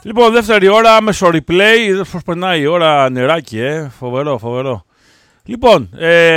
Λοιπόν, δεύτερη ώρα, άμεσο replay. Είδες πως περνάει η ώρα, νεράκι, φοβερό. Λοιπόν,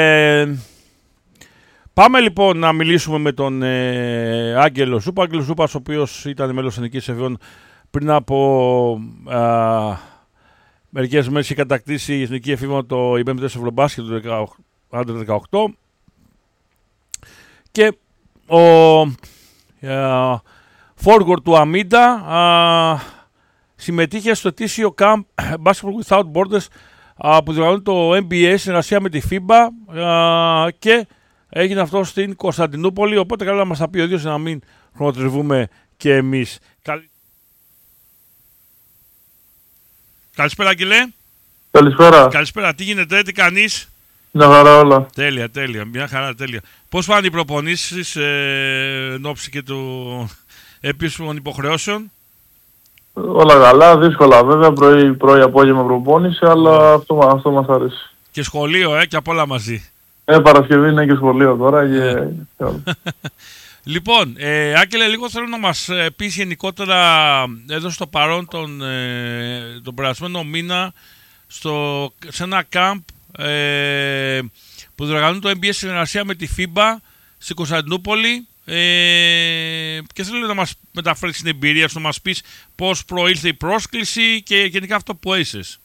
πάμε λοιπόν να μιλήσουμε με τον Άγγελο Ζούπα. Άγγελο Ζούπας, ο οποίος ήταν μέλος της Εθνικής Εφηβών πριν από μερικές μέρες, είχε κατακτήσει η Εθνική Εφήβων το IBM4 Ευρωμπάσκετ του 2018 και ο forward του Αμίντα συμμετείχε στο ετήσιο Camp Basketball Without Borders που διοργανώνει το NBA συνεργασία με τη FIBA και έγινε αυτό στην Κωνσταντινούπολη, οπότε καλά να μας τα πει ο ίδιος να μην χρονοτριβούμε και εμείς. Καλησπέρα, Άγγελε. Καλησπέρα, τι γίνεται, τι κάνεις? Μια χαρά όλα. Τέλεια, μια χαρά, τέλεια. Πώς πάνε οι προπονήσεις εν ώψη και του επίσημων υποχρεώσεων? Όλα καλά, δύσκολα βέβαια, πρωί απόγευμα προπόνηση, αλλά αυτό μας αρέσει. Και σχολείο, και απ' όλα μαζί. Παρασκευή είναι και σχολείο τώρα. Λοιπόν, Άγγελε, λίγο θέλω να μας πεις γενικότερα εδώ στο παρόν τον περασμένο μήνα σε ένα camp που διοργανώνει το NBA συνεργασία με τη FIBA στην Κωνσταντινούπολη και θέλω να μας μεταφέρεις την εμπειρία σου, να μας πεις πώς προήλθε η πρόσκληση και γενικά αυτό που έζησες.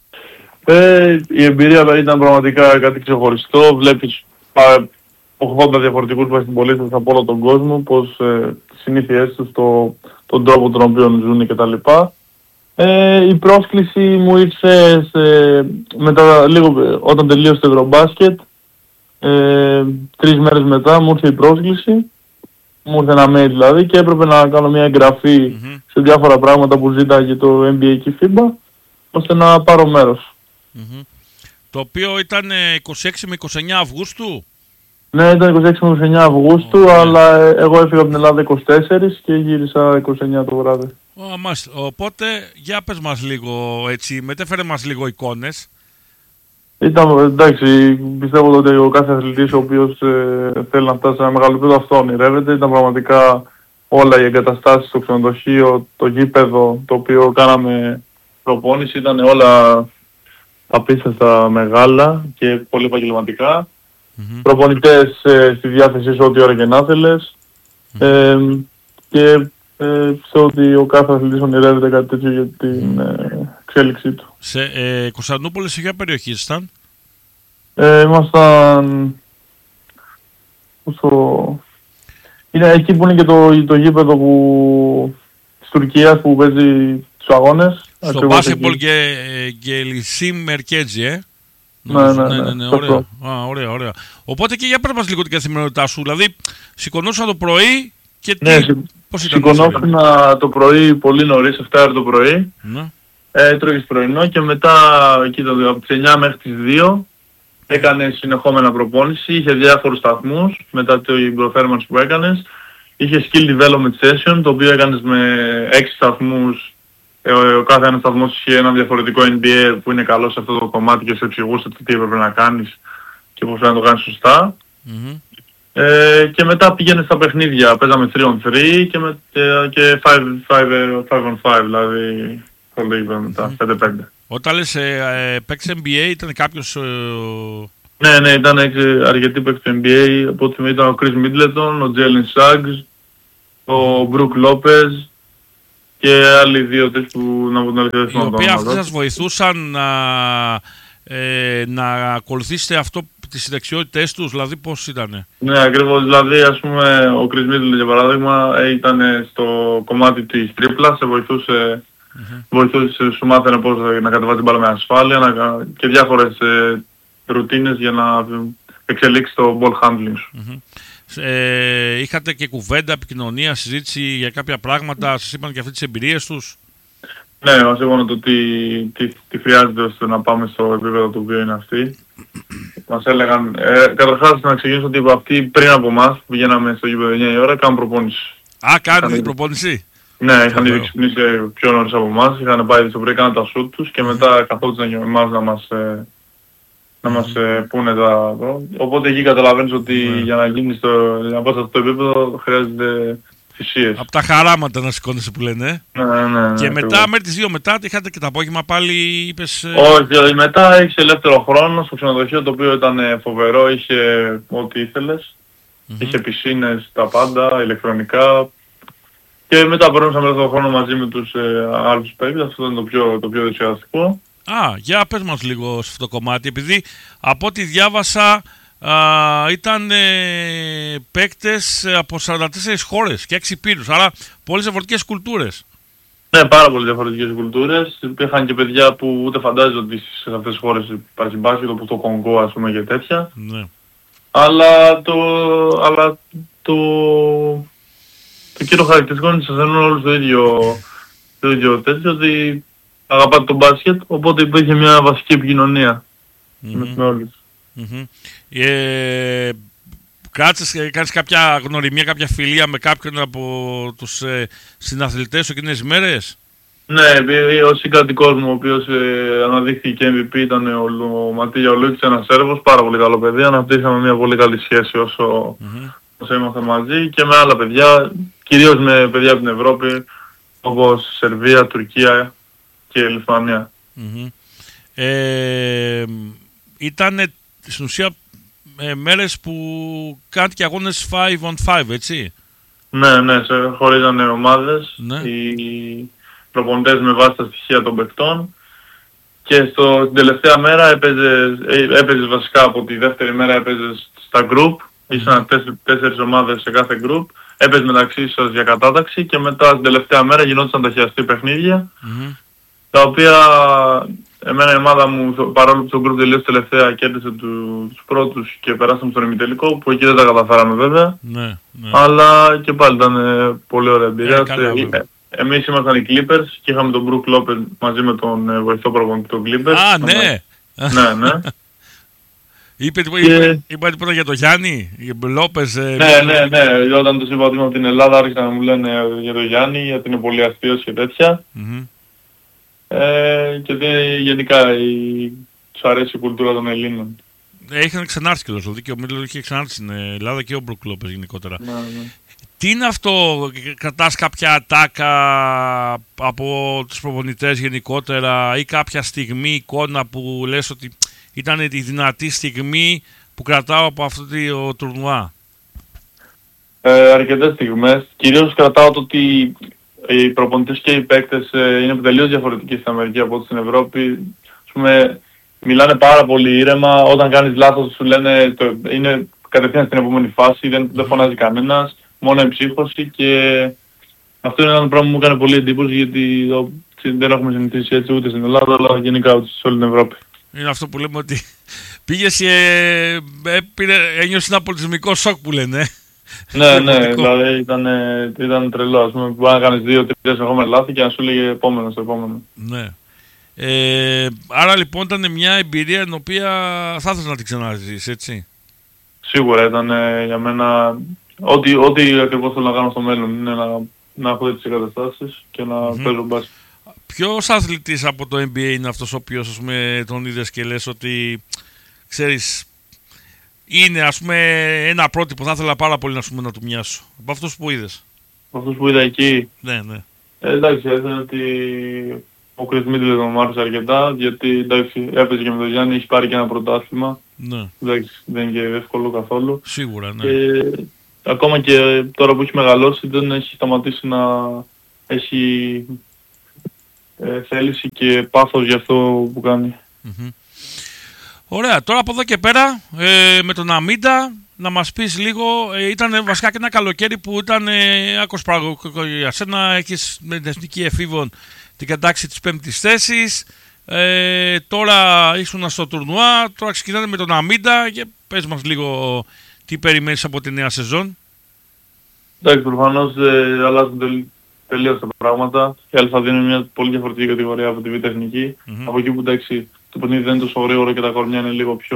Η εμπειρία ήταν πραγματικά κάτι ξεχωριστό. Βλέπεις 80 διαφορετικούς βασιμπολίστες από όλο τον κόσμο, πως τις συνήθειές τους, τον τρόπο τον οποίο ζουν κτλ. Η πρόσκληση μου ήρθε λίγο όταν τελείωσε το Ευρωμπάσκετ. 3 μέρες μετά μου ήρθε η πρόσκληση. Μου ήρθε ένα mail δηλαδή και έπρεπε να κάνω μια εγγραφή σε διάφορα πράγματα που ζήταγε το NBA και η FIBA ώστε να πάρω μέρος. Το οποίο ήταν 26 με 29 Αυγούστου. Ναι, ήταν 26 με 29 Αυγούστου, αλλά εγώ έφυγα από την Ελλάδα 24 και γύρισα 29 το βράδυ. Οπότε, για πες μας λίγο έτσι, μετέφερε μας λίγο εικόνες. Εντάξει, πιστεύω ότι ο κάθε αθλητής ο οποίος θέλει να φτάσει σε ένα μεγάλο επίπεδο αυτό ονειρεύεται. Ήταν πραγματικά όλα οι εγκαταστάσεις στο ξενοδοχείο, το γήπεδο το οποίο κάναμε προπόνηση, ήταν όλα απίστευτα μεγάλα και πολύ επαγγελματικά. Προπονητές στη διάθεσή σου ό,τι ώρα και να θέλεις και σε ότι ο κάθε αθλητής ονειρεύεται κάτι τέτοιο για την εξέλιξή του. Σε Κωνσταντινούπολη σε ποια περιοχή ήσασταν? Ήμασταν είναι εκεί που είναι και το γήπεδο της Τουρκίας που παίζει τους αγώνες. Στο Basketball και Λυσίμ Μερκέτζι, Ναι, ωραία. Οπότε και για πέρα μας λίγο την καθημερινότητά σου, δηλαδή σηκωνόσαν το πρωί και πώς ήταν? Σηκωνόσαν το πρωί πολύ νωρίς, 7 το πρωί, τρώγες πρωινό και μετά εκεί από τις 9 μέχρι τις 2 έκανε συνεχόμενα προπόνηση, είχε διάφορους σταθμούς μετά την προφέρμανση που έκανες, είχε skill development session το οποίο έκανες με 6 σταθμούς. Ο κάθε ένας σταθμός είχε ένα διαφορετικό NBA που είναι καλό σε αυτό το κομμάτι και σε εξηγούσε τι έπρεπε να κάνεις και πώς πρέπει να το κάνεις σωστά. Και μετά πήγαινε στα παιχνίδια, παίζαμε 3on3 και 5on5, δηλαδή το λίγο μετά, 5-5. Όταν λες παίξε NBA ήταν κάποιος... Ναι, ήταν αρκετοί παίκτες του NBA, από ό,τι ήταν ο Chris Middleton, ο Jalen Suggs, ο Brook Lopez και άλλοι 2-3 που να βγουν αληθές. Οι οποίοι αυτοί σας βοηθούσαν να ακολουθήσετε αυτό τις δεξιότητες τους, δηλαδή πώς ήτανε? Ναι, ακριβώς, δηλαδή ας πούμε ο Chris Middleton για παράδειγμα ήταν στο κομμάτι της τρίπλας, σε βοηθούσε, σου μάθαινε πώς να κατεβάζει την μπάλα με ασφάλεια και διάφορες ρουτίνες για να εξελίξει το ball handling σου. Είχατε και κουβέντα, επικοινωνία, συζήτηση για κάποια πράγματα, σας είπαν και αυτές τις εμπειρίες τους? Ναι, μας είπαν το τι χρειάζεται ώστε να πάμε στο επίπεδο το οποίο είναι αυτοί. Μας έλεγαν, καταρχάς να εξηγήσω ότι αυτοί πριν από εμάς που πηγαίναμε στο γήπεδο 9 η ώρα κάνουν προπόνηση. Κάνουν την προπόνηση? Ναι, είχαν ήδη ξυπνήσει πιο νωρίς από εμάς, είχαν πάει στο πρωί, κάναν τα σουτ τους και μετά καθόντουσαν για εμάς να μας πούνε οπότε εκεί καταλαβαίνεις ότι για να γίνεις να πας σε αυτό το επίπεδο χρειάζεται θυσίες. Από τα χαράματα να σηκώνεσαι που λένε. Ναι, και μετά, μέχρι τις 2 μετά, είχατε και το απόγευμα πάλι, είπες... Όχι, μετά έχεις ελεύθερο χρόνο στο ξενοδοχείο, το οποίο ήταν φοβερό, είχε ό,τι ήθελες. Είχε πισίνες, τα πάντα, ηλεκτρονικά. Και μετά περνούσαμε ελεύθερο χρόνο μαζί με τους άλλους παίκτες, αυτό ήταν το πιο δυσιαστικό. Για πες μας λίγο σε αυτό το κομμάτι, επειδή από ό,τι διάβασα ήταν παίκτες από 44 χώρες και 6 πύρους, άρα πολλές διαφορετικές κουλτούρες. Ναι, πάρα πολλές διαφορετικές κουλτούρες. Υπήρχαν και παιδιά που ούτε φαντάζονται ότι σε αυτές τις χώρες υπάρχει μπάσκετ, όπως το Κονγκό, ας πούμε, και τέτοια. Ναι. Αλλά το κύριο χαρακτηριστικό είναι ότι σας δίνουν όλους το ίδιο τέτοιο, ότι αγαπάτε τον μπάσκετ, οπότε υπήρχε μια βασική επικοινωνία με όλους. Κάνεις κάποια γνωριμία, κάποια φιλία με κάποιον από τους συναθλητές σου εκείνες τις μέρες? Ναι, ο συγκατοικός μου, ο οποίος αναδείχθηκε MVP, ήταν ο Ματίγια Ολούκης, ένας Σέρβος, πάρα πολύ καλό παιδί. Αναπτύξαμε μια πολύ καλή σχέση όσο ήμασταν μαζί, και με άλλα παιδιά, κυρίως με παιδιά από την Ευρώπη, όπως Σερβία, Τουρκία και Λιθουανία. Ήταν στην ουσία μέρες που κάνετε και αγώνες 5-on-5, έτσι? Ναι, χωρίζανε ομάδες, ναι. Οι προπονητές με βάση τα στοιχεία των παιχτών, και την τελευταία μέρα έπαιζες βασικά, από τη δεύτερη μέρα έπαιζες στα group, ήσαν 4 ομάδες σε κάθε group, έπαιζες μεταξύ σας για κατάταξη, και μετά την τελευταία μέρα γινόντουσαν τα χειαστή παιχνίδια, τα οποία εμένα η ομάδα μου, παρόλο που το group τελείωσε τελευταία, κέρδισε τους πρώτους και περάσαμε στον ημιτελικό, που εκεί δεν τα καταφέραμε βέβαια. Ναι. Αλλά και πάλι ήταν πολύ ωραία εμπειρία. Εμείς ήμασταν οι Clippers και είχαμε τον Brook Lopez μαζί με τον βοηθό προπονητή των Clippers. Ναι. Ναι. Είπε τίποτα για τον Γιάννη, Λόπες? Ναι. Όταν τους είπα ότι είμαι από την Ελλάδα, άρχισαν να μου λένε για τον Γιάννη, γιατί είναι πολύ αστείος και τέτοια. Και γενικά τους αρέσει η κουλτούρα των Ελλήνων. Είχαν ξανάρθει και δηλαδή, και ο Μίτλερ είχε ξανάρθει στην Ελλάδα και ο Μπρουκ Λόπες γενικότερα. Ναι. Τι είναι αυτό, κρατάς κάποια ατάκα από τους προπονητές γενικότερα, ή κάποια στιγμή, εικόνα που λες ότι ήταν η δυνατή στιγμή που κρατάω από αυτό το τουρνουά? Αρκετές στιγμές. Κυρίως κρατάω το ότι οι προπονητές και οι παίκτες είναι τελείως διαφορετικοί στην Αμερική από ό,τι στην Ευρώπη. Ας πούμε, μιλάνε πάρα πολύ ήρεμα. Όταν κάνεις λάθος σου λένε είναι κατευθείαν στην επόμενη φάση, δεν φωνάζει κανένας, μόνο η ψύχωση, και αυτό είναι ένα πράγμα που μου έκανε πολύ εντύπωση, γιατί δεν έχουμε συνηθίσει έτσι ούτε στην Ελλάδα, αλλά γενικά ούτε σε όλη την Ευρώπη. Είναι αυτό που λέμε, ότι πήγες και ένιωσε ένα πολιτισμικό σοκ που λένε. Ναι, δηλαδή ήταν τρελό. Ας πούμε, μπορεί να κάνεις 2-3 ερχόμενα λάθη και να σου λέγε επόμενο. Ναι. Άρα λοιπόν ήταν μια εμπειρία την οποία θα ήθελες να την ξαναζήσεις, έτσι? Σίγουρα ήταν για μένα ό,τι ακριβώς θέλω να κάνω στο μέλλον, είναι να έχω τις εγκαταστάσεις και να παίζω μπάσκετ. Ποιος αθλητής από το NBA είναι αυτός ο οποίος, ας πούμε, τον είδες και λες ότι, ξέρεις, είναι, ας πούμε, ένα πρότυπο, θα ήθελα πάρα πολύ να του μοιάσω? Από αυτούς που είδες. Από αυτούς που είδα εκεί. Ναι. Εντάξει, έδωσα ότι ο Chris Middleton μου άρεσε αρκετά, γιατί εντάξει, έπαιζε και με τον Γιάννη, έχει πάρει και ένα πρωτάθλημα. Ναι. Εντάξει, δεν είναι και εύκολο καθόλου. Σίγουρα, ναι. Και ακόμα και τώρα που έχει μεγαλώσει, δεν έχει σταματήσει να έχει θέληση και πάθος για αυτό που κάνει. Ωραία, τώρα από εδώ και πέρα με τον Αμίντα να μας πεις λίγο, ήταν βασικά και ένα καλοκαίρι που ήταν άκρος παραγωγικό για σένα, έχεις με την Εθνική Εφήβων την κατάξη της 5ης θέσης, τώρα ήσουν στο τουρνουά, τώρα ξεκινάνε με τον Αμίντα, και πες μας λίγο τι περιμένεις από τη νέα σεζόν. Εντάξει, προφανώς αλλάζουν τελείως τα πράγματα. Η Α2 είναι μια πολύ διαφορετική κατηγορία από τη Β' Εθνική. Από εκεί που εντάξει, το παιχνίδι δεν είναι τόσο γρήγορο και τα κορμιά είναι λίγο πιο...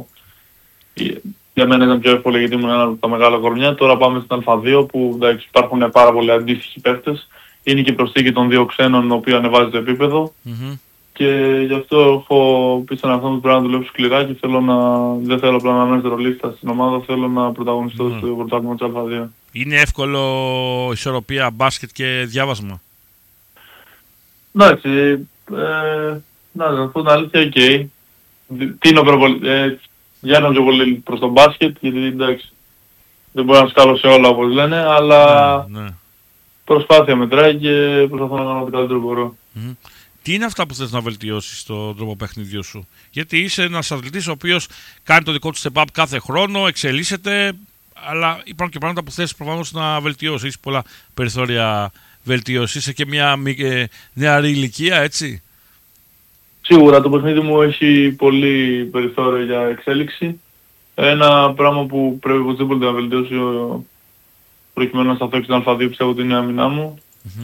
Για μένα ήταν πιο εύκολο, γιατί ήμουν ένα από τα μεγάλα κορμιά. Τώρα πάμε στην Α2 που εντάξει, υπάρχουν πάρα πολλοί αντίστοιχοι παίκτες. Είναι και η προσθήκη των 2 ξένων, ο οποίος ανεβάζει το επίπεδο. Και γι' αυτό έχω πει στον εαυτό μου, πρέπει να δουλέψω σκληρά και δεν θέλω απλά να είμαι ρολίστα στην ομάδα, θέλω να πρωταγωνιστώ στο πρωτάθλημα της Α2. Είναι εύκολο ισορροπία μπάσκετ και διάβασμα? Εντάξει, να πω την αλήθεια, οκ. Τίνω Γιάννω πιο πολύ προς τον μπάσκετ, γιατί εντάξει, δεν μπορώ να σκάλω σε όλα όπως λένε, αλλά προσπάθεια μετράει και προσπαθώ να κάνω ό,τι καλύτερο μπορώ. Τι είναι αυτά που θες να βελτιώσεις στον τρόπο παιχνιδιού σου? Γιατί είσαι ένας αθλητής ο οποίος κάνει το δικό του step up κάθε χρόνο, εξελίσσεται, αλλά υπάρχουν και πράγματα που θες προφανώς να βελτιώσεις. Έχεις πολλά περιθώρια βελτιώσεις, είσαι και μια νεαρή ηλικία, έτσι. Σίγουρα το παιχνίδι μου έχει πολύ περιθώριο για εξέλιξη. Ένα πράγμα που πρέπει οπωσδήποτε να βελτιώσω προκειμένου να σταθώ στην Α2, πιστεύω ότι είναι η άμυνά μου.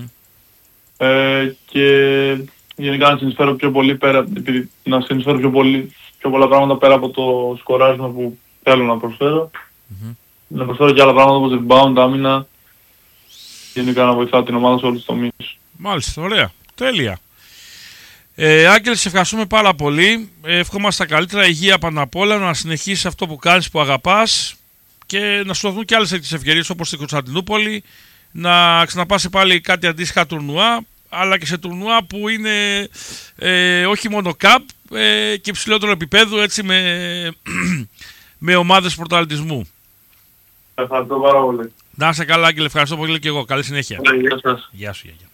Και γενικά να συνεισφέρω πιο πολύ να συνεισφέρω πιο πολλά πράγματα πέρα από το σκοράρισμα που θέλω να προσφέρω. Να προσφέρω και άλλα πράγματα όπως rebound, άμυνα, γενικά να βοηθάω την ομάδα σε όλους τους τομείς. Μάλιστα, ωραία. Τέλεια. Άγγελε, σε ευχαριστούμε πάρα πολύ. Ευχόμαστε τα καλύτερα, υγεία πάνω απ' όλα, να συνεχίσεις αυτό που κάνεις, που αγαπάς, και να σου δοθούν και άλλες τέτοιες ευκαιρίες όπως στην Κωνσταντινούπολη, να ξαναπάσει πάλι κάτι αντίστοιχα τουρνουά, αλλά και σε τουρνουά που είναι όχι μόνο ΚΑΠ και υψηλότερο επίπεδο, έτσι, με ομάδες πρωταθλητισμού. Ευχαριστώ πάρα πολύ. Να είσαι καλά, Άγγελε, ευχαριστώ πολύ και εγώ. Καλή συνέχεια. Γεια σας. Γεια σου, Γιάννη.